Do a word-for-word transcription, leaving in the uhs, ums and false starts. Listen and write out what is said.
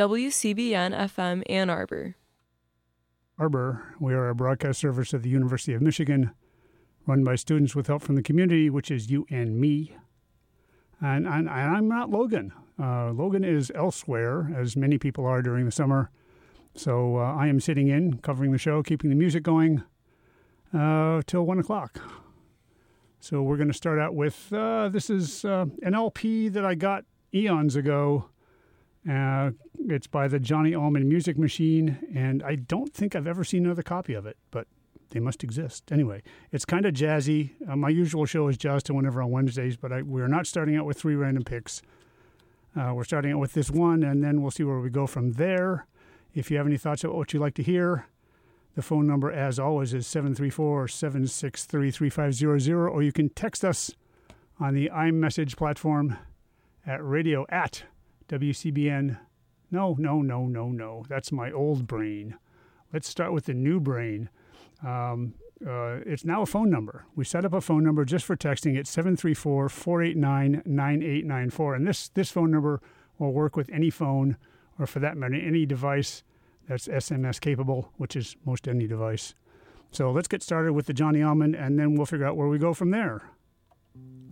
W C B N F M Ann Arbor. Arbor, we are a broadcast service of the University of Michigan, run by students with help from the community, which is you and me. And, and, and I'm not Logan. Uh, Logan is elsewhere, as many people are during the summer. So uh, I am sitting in, covering the show, keeping the music going uh, till one o'clock. So we're going to start out with, uh, this is uh, an L P that I got eons ago. Uh, it's by the Johnny Allman Music Machine, and I don't think I've ever seen another copy of it, but they must exist. Anyway, it's kind of jazzy. Uh, my usual show is Jazz to Whenever on Wednesdays, but I, we're not starting out with three random picks. Uh, we're starting out with this one, and then we'll see where we go from there. If you have any thoughts about what you'd like to hear, the phone number, as always, is seven three four, seven six three, three five zero zero, or you can text us on the iMessage platform at radio at W C B N. No, no, no, no, no. That's my old brain. Let's start with the new brain. Um, uh, it's now a phone number. We set up a phone number just for texting. It's seven three four, four eight nine, nine eight nine four. And this, this phone number will work with any phone, or for that matter, any device that's S M S capable, which is most any device. So let's get started with the Johnny Allman, and then we'll figure out where we go from there.